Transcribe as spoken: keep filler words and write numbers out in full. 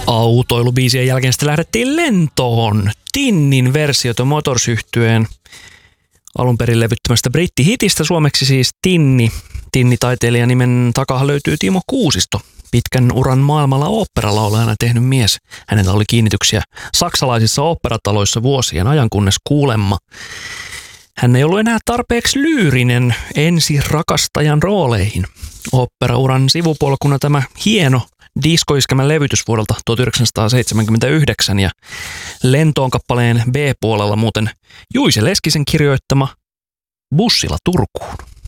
Autoilubiisien jälkeen sitten lähdettiin lentoon. Tinnin versiota Motors-yhtyeen alun perin levyttämästä brittihitistä, suomeksi siis Tinni. Tinni-taiteilijan nimen takaa löytyy Timo Kuusisto, pitkän uran maailmalla oopperalaulajana tehnyt mies. Hänellä oli kiinnityksiä saksalaisissa oopperataloissa vuosien ajan, kunnes kuulemma hän ei ollut enää tarpeeksi lyyrinen ensi rakastajan rooleihin. Oopperauran sivupolkuna tämä hieno diskoiskemän levytys vuodelta tuhatyhdeksänsataaseitsemänkymmentäyhdeksän ja Lentoon kappaleen B-puolella muuten Juise Leskisen kirjoittama Bussilla Turkuun.